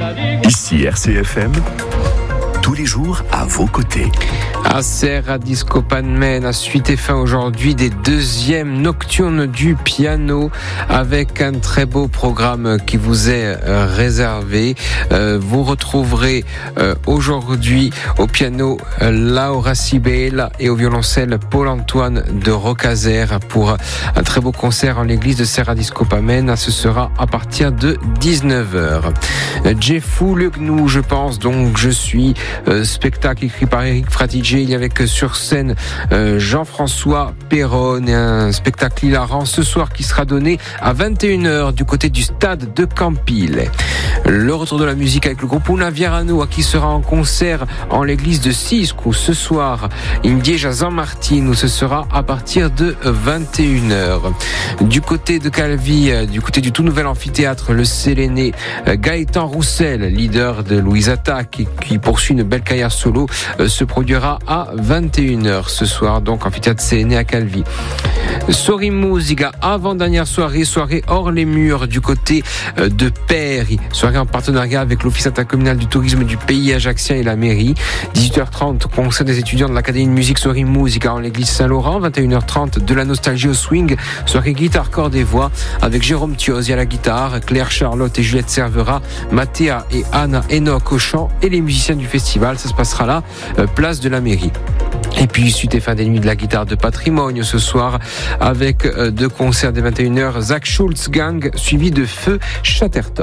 Ici RCFM, tous les jours à vos côtés. À Serra Disco Panmen, à suite et fin aujourd'hui des deuxièmes nocturnes du piano avec un très beau programme qui vous est réservé. Vous retrouverez aujourd'hui au piano Laura Sibella et au violoncelle Paul-Antoine de Rocazer pour un très beau concert en l'église de Serra Disco Panmen. Ce sera à partir de 19h. Jeffou le Gnou, je pense, donc je suis spectacle écrit par Eric Fratiger. Il y avait que sur scène Jean-François Perron et un spectacle hilarant ce soir qui sera donné à 21h du côté du stade de Campile. Le retour de la musique avec le groupe Una Vierano qui sera en concert en l'église de Cisco ce soir. Indieja San Martin où ce sera à partir de 21h. Du côté de Calvi, du côté du tout nouvel amphithéâtre, le Séléné, Gaëtan Roussel, leader de Louise Attaque qui poursuit une belle carrière solo, se produira à 21h ce soir, donc amphithéâtre Séléné à Calvi. Soirée Musica, avant-dernière soirée hors les murs du côté de Péry. Soirée en partenariat avec l'Office intercommunal du tourisme du pays ajaccien et la mairie. 18h30, concert des étudiants de l'Académie de musique Soirée Musica en l'église Saint-Laurent. 21h30, de la nostalgie au swing. Soirée guitare, cordes et voix avec Jérôme Thiosi à la guitare, Claire Charlotte et Juliette Cervera, Mathéa et Anna Enoch au chant et les musiciens du festival. Ça se passera là, place de la mairie. Et puis suite et fin des nuits de la guitare de patrimoine ce soir avec deux concerts dès 21h, Zach Schultz Gang suivi de Feu Chatterton.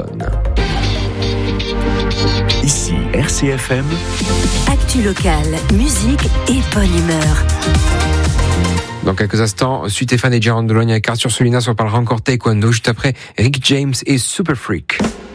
Ici RCFM. Actu locale, musique et bonne humeur. Dans quelques instants, suite et fin des Gironde de Logne avec Arthur Solinas, on parlera encore taekwondo juste après Rick James et Super Freak.